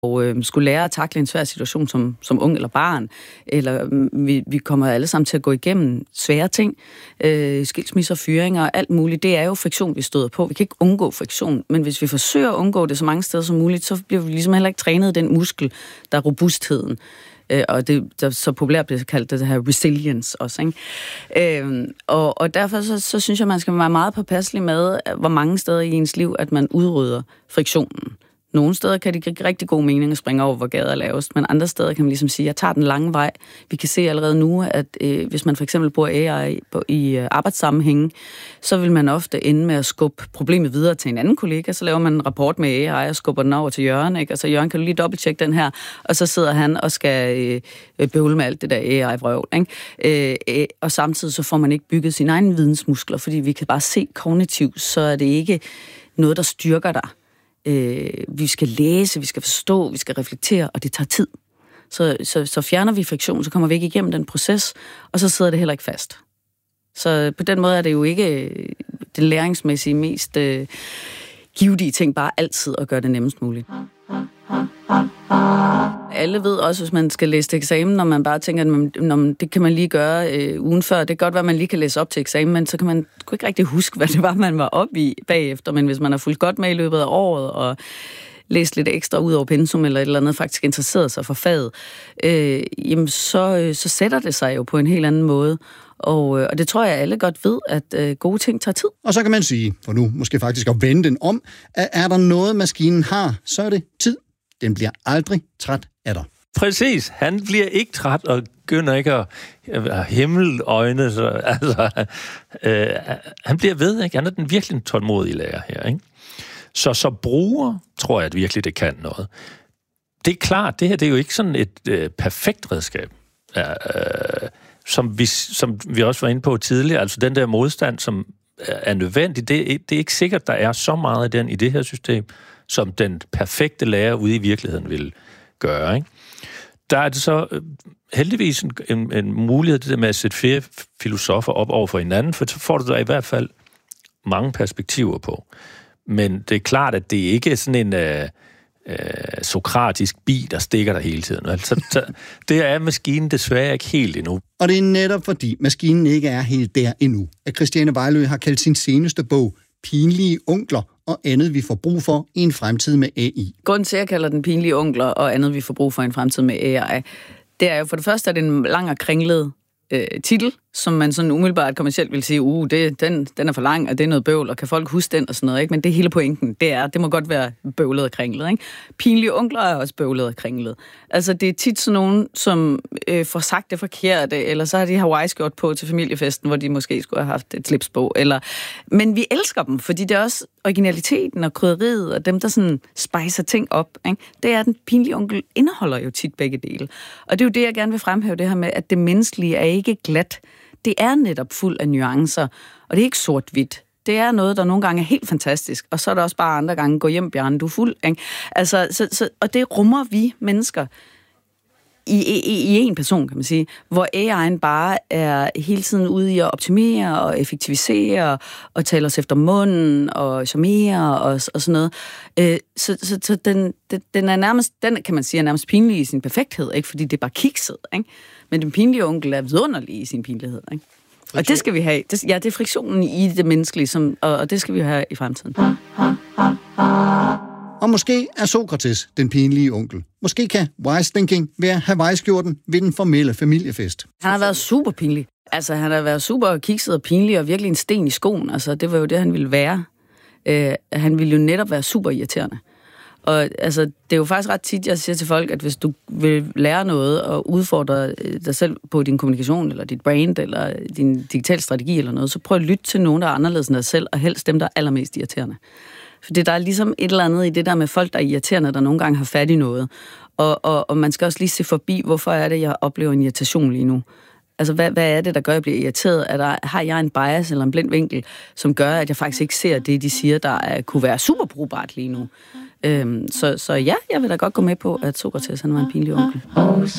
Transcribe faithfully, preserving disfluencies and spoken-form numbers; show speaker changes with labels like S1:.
S1: og øh, skulle lære at takle en svær situation som, som ung eller barn, eller øh, vi, vi kommer alle sammen til at gå igennem svære ting, øh, skilsmisser, fyringer og alt muligt. Det er jo friktion, vi støder på. Vi kan ikke undgå friktion, men hvis vi forsøger at undgå det så mange steder som muligt, så bliver vi ligesom heller ikke trænet den muskel, der er robustheden. Øh, og det der så populært bliver kaldt det her resilience også, ikke? Øh, og, og derfor så, så synes jeg, man skal være meget påpasselig med, hvor mange steder i ens liv, at man udrydder friktionen. Nogle steder kan det give rigtig god mening at springe over, hvor gader er lavest, men andre steder kan man ligesom sige, at jeg tager den lange vej. Vi kan se allerede nu, at øh, hvis man for eksempel bruger A I på, i øh, arbejdssammenhænge, så vil man ofte ende med at skubbe problemet videre til en anden kollega, så laver man en rapport med A I og skubber den over til Jørgen, ikke? Og så Jørgen, kan du lige dobbelttjekke den her, og så sidder han og skal øh, bøvle med alt det der A I-vrøvl, ikke? Øh, øh, og samtidig så får man ikke bygget sine egne vidensmuskler, fordi vi kan bare se kognitivt, så er det ikke noget, der styrker dig. Øh, vi skal læse, vi skal forstå, vi skal reflektere, og det tager tid. Så, så, så fjerner vi friktion, så kommer vi ikke igennem den proces, og så sidder det heller ikke fast. Så på den måde er det jo ikke den læringsmæssige mest øh, givtige ting, bare altid at gøre det nemmest muligt. Alle ved også, hvis man skal læse til eksamen, når man bare tænker, at man, når man, det kan man lige gøre øh, ugen før. Det kan godt være, at man lige kan læse op til eksamen, men så kan man kunne ikke rigtig huske, hvad det var, man var oppe i bagefter. Men hvis man har fulgt godt med i løbet af året og læst lidt ekstra ud over pensum eller et eller andet, faktisk interesseret sig for faget, øh, jamen så, så sætter det sig jo på en helt anden måde. Og, og det tror jeg, alle godt ved, at øh, gode ting tager tid.
S2: Og så kan man sige, for nu måske faktisk at vende den om, at er der noget, maskinen har, så er det tid. Den bliver aldrig træt af dig.
S3: Præcis. Han bliver ikke træt og begynder ikke at, at himmel øjne. Så, altså, øh, han bliver ved, ikke? Han er den virkelig tålmodige lærer her, ikke? Så så bruger, tror jeg, at virkelig det kan noget. Det er klart, det her det er jo ikke sådan et øh, perfekt redskab, øh, som, vi, som vi også var inde på tidligere. Altså den der modstand, som er nødvendig, det, det er ikke sikkert, der er så meget af den i det her system, som den perfekte lærer ude i virkeligheden vil gøre, ikke? Der er det så øh, heldigvis en, en, en mulighed det der med at sætte flere filosofer op over for hinanden, for så får du der i hvert fald mange perspektiver på. Men det er klart, at det ikke er sådan en øh, øh, sokratisk bi, der stikker der hele tiden. Altså, så, det er maskinen desværre ikke helt endnu.
S2: Og det er netop fordi maskinen ikke er helt der endnu, at Christiane Vejlø har kaldt sin seneste bog Pinlige onkler og andet, vi får brug for i en fremtid med A I.
S1: Grunden til, at jeg kalder den Pinlige onkler og andet, vi får brug for i en fremtid med A I, det er jo for det første, at det er en lang og kringlet øh, titel, som man sådan umiddelbart kommercielt vil sige, uh, det, den, den er for lang, og det er noget bøvl, og kan folk huske den og sådan noget, ikke? Men det er hele pointen, det er, det må godt være bøvlet og kringlet, ikke? Pinlige onkler er også bøvlet og kringlet. Altså, det er tit sådan nogen, som øh, får sagt det forkerte, eller så har de Hawaii-skjort på til familiefesten, hvor de måske skulle have haft et slips på, eller... Men vi elsker dem, fordi det er også originaliteten og krydderiet, og dem, der sådan spicer ting op, ikke? Det er, at den pinlige onkel indeholder jo tit begge dele. Og det er jo det, jeg gerne vil fremhæve, det her med, at det menneskelige er ikke glat. Det er netop fuld af nuancer, og det er ikke sort-hvidt. Det er noget, der nogle gange er helt fantastisk, og så er der også bare andre gange, gå hjem, Bjarne, du er fuld. Ikke? Altså, så, så, og det rummer vi mennesker i, i, i en person, kan man sige, hvor A I'en bare er hele tiden ude i at optimere og effektivisere og tale os efter munden og charmere og, og sådan noget. Øh, så så, så den, den er nærmest, den kan man sige, er nærmest pinlig i sin perfekthed, ikke? Fordi det er bare kikset, ikke? Men den pinlige onkel er vidunderlig i sin pinlighed, ikke? Friktion. Og det skal vi have. Det, ja, det er friktionen i det menneskelige, som, og, og det skal vi have i fremtiden.
S2: Og måske er Sokrates den pinlige onkel. Måske kan wise thinking være Hawaii-skjorten ved den formelle familiefest.
S1: Han har været super pinlig. Altså, han har været super kikset og pinlig, og virkelig en sten i skoen. Altså, det var jo det, han ville være. Øh, han ville jo netop være super irriterende. Og altså, det er jo faktisk ret tit, jeg siger til folk, at hvis du vil lære noget og udfordre dig selv på din kommunikation, eller dit brand, eller din digital strategi eller noget, så prøv at lytte til nogen, der er anderledes end dig selv, og helst dem, der er allermest irriterende. Fordi der er ligesom et eller andet i det der med folk, der er irriterende, der nogle gange har fat i noget. Og, og, og man skal også lige se forbi, hvorfor er det, jeg oplever en irritation lige nu. Altså, hvad, hvad er det, der gør, at jeg bliver irriteret? Er der, har jeg en bias eller en blind vinkel, som gør, at jeg faktisk ikke ser det, de siger, der er, kunne være super brugbart lige nu? Øhm, så, så ja, jeg vil da godt gå med på, at Sokrates, han var en pinlig onkel.